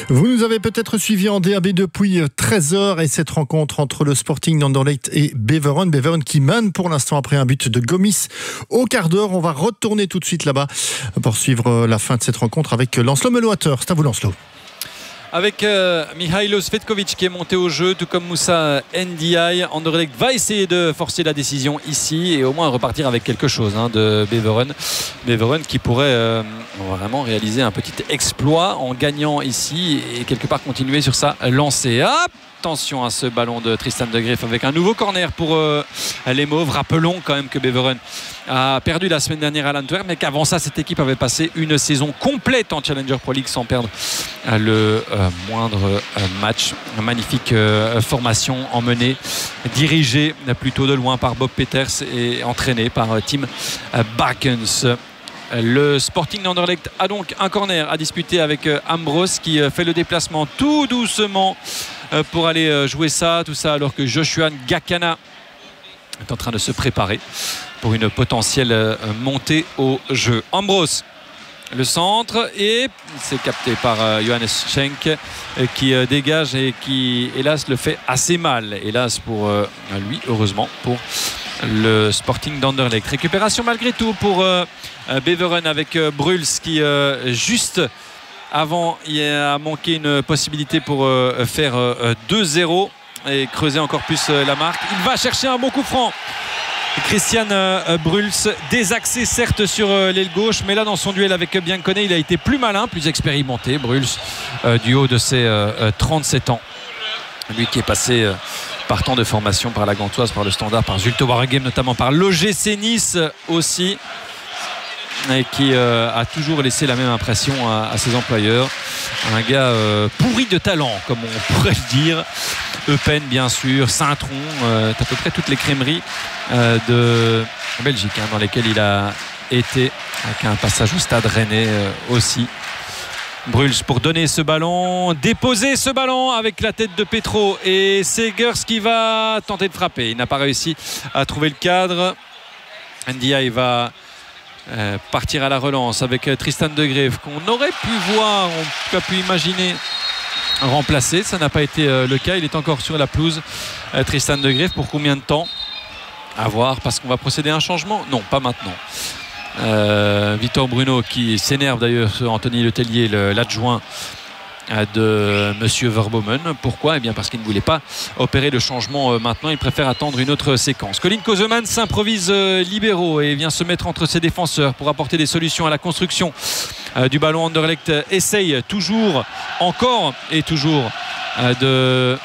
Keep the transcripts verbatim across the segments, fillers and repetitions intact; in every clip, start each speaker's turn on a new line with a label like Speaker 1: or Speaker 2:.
Speaker 1: Vous nous avez peut-être suivi en D A B depuis treize heures et cette rencontre entre le Sporting d'Anderlecht et Beveren. Beveren qui mène pour l'instant après un but de Gomis au quart d'heure. On va retourner tout de suite là-bas pour suivre la fin de cette rencontre avec Lancelot Meloater. C'est à vous, Lancelot.
Speaker 2: Avec euh, Mihailo Svetkovic qui est monté au jeu, tout comme Moussa Ndiaye. Anderlecht va essayer de forcer la décision ici et au moins repartir avec quelque chose hein, de Beveren. Beveren qui pourrait euh, vraiment réaliser un petit exploit en gagnant ici et quelque part continuer sur sa lancée. Hop, attention à ce ballon de Tristan de Greef avec un nouveau corner pour euh, les Mauves. Rappelons quand même que Beveren a perdu la semaine dernière à l'Antwerp, mais qu'avant ça cette équipe avait passé une saison complète en Challenger Pro League sans perdre le euh, moindre euh, match. Une magnifique euh, formation emmenée, dirigée plutôt de loin par Bob Peters et entraînée par euh, Tim Bakens. Le Sporting d'Anderlecht a donc un corner à disputer avec euh, Ambrose qui euh, fait le déplacement tout doucement euh, pour aller euh, jouer ça, tout ça alors que Joshua Ngakana est en train de se préparer pour une potentielle euh, montée au jeu. Ambrose, le centre, et c'est capté par euh, Johannes Schenk euh, qui euh, dégage et qui hélas le fait assez mal, hélas pour euh, lui, heureusement pour le Sporting d'Anderlecht. Récupération malgré tout pour euh, Beveren avec euh, Bruls qui euh, juste avant il a manqué une possibilité pour euh, faire euh, deux zéro et creuser encore plus euh, la marque. Il va chercher un bon coup franc, Christian euh, Bruls, désaxé certes sur euh, l'aile gauche, mais là dans son duel avec Biancone il a été plus malin, plus expérimenté. Bruls euh, du haut de ses euh, trente-sept ans, lui qui est passé euh, par temps de formation par la Gantoise, par le Standard, par Zulte Waregem, notamment par l'O G C Nice aussi, et qui euh, a toujours laissé la même impression à, à ses employeurs. Un gars euh, pourri de talent, comme on pourrait le dire. Eupen, bien sûr, Saint-Tron, euh, à peu près toutes les crèmeries euh, de Belgique hein, dans lesquelles il a été, avec un passage au Stade Rennais euh, aussi. Bruls pour donner ce ballon, déposer ce ballon avec la tête de Petro, et Segers qui va tenter de frapper. Il n'a pas réussi à trouver le cadre. Ndiaye va euh, partir à la relance avec Tristan de Greef, qu'on aurait pu voir, on a pu imaginer remplacer. Ça n'a pas été euh, le cas. Il est encore sur la pelouse, euh, Tristan de Greef. Pour combien de temps? À voir, parce qu'on va procéder à un changement. Non, pas maintenant. Euh, Victor Bruno qui s'énerve d'ailleurs sur Anthony Letellier, l'adjoint de Monsieur Verbomen. Pourquoi? Eh bien parce qu'il ne voulait pas opérer le changement euh, maintenant. Il préfère attendre une autre séquence. Colin Kozeman s'improvise euh, libéraux et vient se mettre entre ses défenseurs pour apporter des solutions à la construction euh, du ballon. Anderlecht essaye toujours, encore et toujours euh, de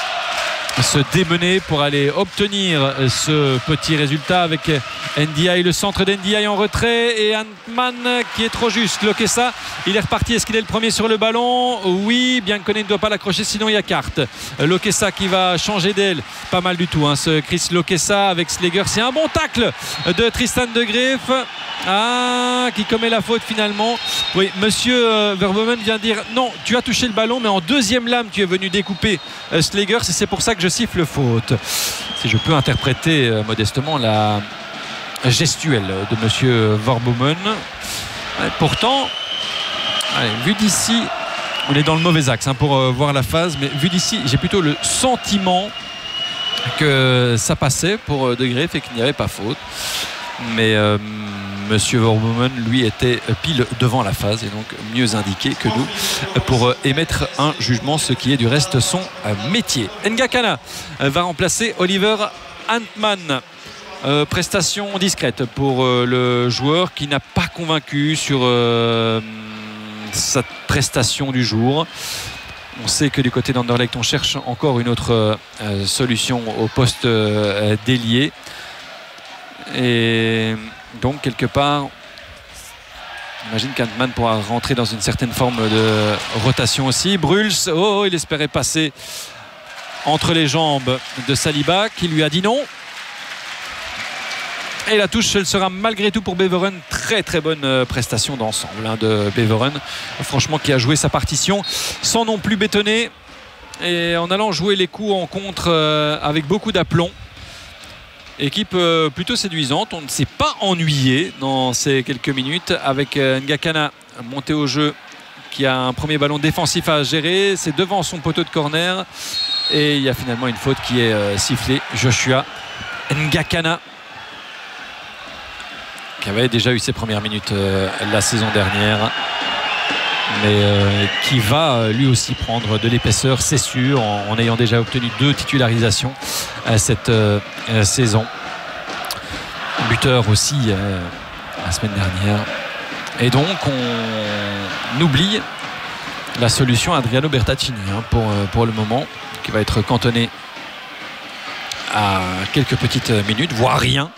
Speaker 2: se démener pour aller obtenir ce petit résultat avec Ndiaye, le centre d'Ndiaye en retrait et Antman qui est trop juste. Lokessa, il est reparti. Est-ce qu'il est le premier sur le ballon? Oui, Biancone ne doit pas l'accrocher, sinon il y a carte. Lokessa qui va changer d'aile, pas mal du tout hein, ce Chris Lokessa avec Sleger. C'est un bon tacle de Tristan de Greef, ah, qui commet la faute finalement. Oui, monsieur euh, Verbomen vient dire non, tu as touché le ballon, mais en deuxième lame tu es venu découper euh, Sleger, et c'est pour ça que je siffle faute. Si je peux interpréter euh, modestement la gestuelle de monsieur Verbomen. Ouais, pourtant, allez, vu d'ici, on est dans le mauvais axe hein, pour euh, voir la phase, mais vu d'ici, j'ai plutôt le sentiment que ça passait pour euh, De Greef et qu'il n'y avait pas faute. Mais euh, monsieur Verbomen, lui, était pile devant la phase et donc mieux indiqué que nous pour émettre un jugement, ce qui est du reste son métier. Ngakana va remplacer Oliver Antman. Euh, prestation discrète pour euh, le joueur qui n'a pas convaincu sur euh, sa prestation du jour. On sait que du côté d'Anderlecht, on cherche encore une autre euh, solution au poste euh, d'ailier. Et donc quelque part, j'imagine qu'Antman pourra rentrer dans une certaine forme de rotation aussi. Bruls, oh, il espérait passer entre les jambes de Saliba qui lui a dit non. Et la touche, elle sera malgré tout pour Beveren. Très très bonne prestation d'ensemble hein, de Beveren, franchement, qui a joué sa partition sans non plus bétonner et en allant jouer les coups en contre euh, avec beaucoup d'aplomb. Équipe euh, plutôt séduisante, on ne s'est pas ennuyé dans ces quelques minutes avec euh, Ngakana monté au jeu qui a un premier ballon défensif à gérer. C'est devant son poteau de corner. Et il y a finalement une faute qui est euh, sifflée. Joshua Ngakana, qui avait déjà eu ses premières minutes euh, la saison dernière, mais euh, qui va euh, lui aussi prendre de l'épaisseur, c'est sûr, en, en ayant déjà obtenu deux titularisations euh, cette euh, euh, saison. Buteur aussi euh, la semaine dernière. Et donc on oublie la solution Adriano Bertaccini hein, pour, euh, pour le moment, qui va être cantonné à quelques petites minutes, voire rien,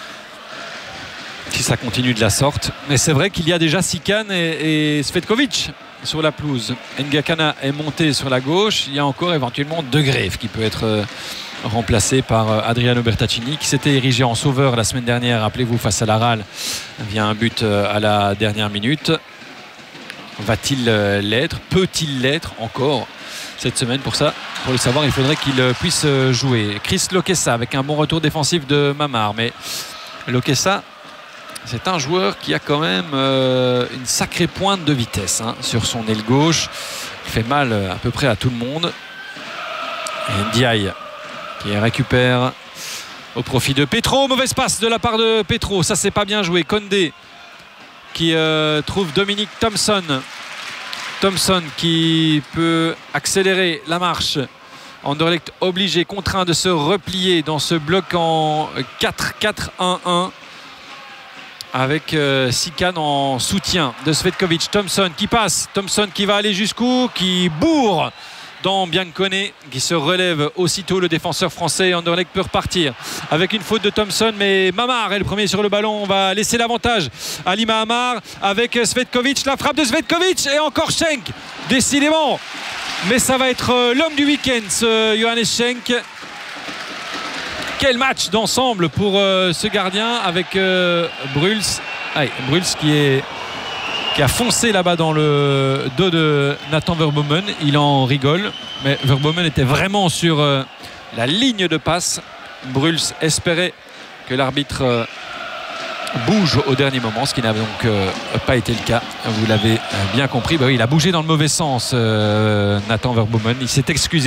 Speaker 2: si ça continue de la sorte. Mais c'est vrai qu'il y a déjà Sikan et, et Svetkovic sur la pelouse. Ngakana est monté sur la gauche. Il y a encore éventuellement De Greef qui peut être euh, remplacé par euh, Adriano Bertaccini, qui s'était érigé en sauveur la semaine dernière, rappelez-vous, face à l'Aral, via un but euh, à la dernière minute. Va-t-il euh, l'être? Peut-il l'être encore cette semaine? Pour ça, pour le savoir, il faudrait qu'il euh, puisse euh, jouer. Chris Lokessa avec un bon retour défensif de Mamar, mais Lokessa, c'est un joueur qui a quand même euh, une sacrée pointe de vitesse hein, sur son aile gauche. Il fait mal à peu près à tout le monde. Et Ndiaye qui récupère au profit de Petro. Mauvaise passe de la part de Petro. Ça, c'est pas bien joué. Condé qui euh, trouve Dominique Thompson. Thompson qui peut accélérer la marche. Anderlecht obligé, contraint de se replier dans ce bloc en quatre quatre un un. Avec euh, Sikan en soutien de Svetkovic. Thompson qui passe, Thompson qui va aller jusqu'où, qui bourre dans Biancone, qui se relève aussitôt. Le défenseur français, Anderlecht peut repartir avec une faute de Thompson, mais Mamar est le premier sur le ballon. On va laisser l'avantage à Lima Amar avec Svetkovic, la frappe de Svetkovic et encore Schenk, décidément, mais ça va être euh, l'homme du week-end, ce Johannes Schenk. Quel match d'ensemble pour euh, ce gardien avec euh, Bruls. Allez, Bruls qui, est, qui a foncé là-bas dans le dos de Nathan Verbomen. Il en rigole, mais Verbomen était vraiment sur euh, la ligne de passe. Bruls espérait que l'arbitre euh, bouge au dernier moment, ce qui n'a donc euh, pas été le cas. Vous l'avez bien compris. Bah oui, il a bougé dans le mauvais sens, euh, Nathan Verbomen. Il s'est excusé.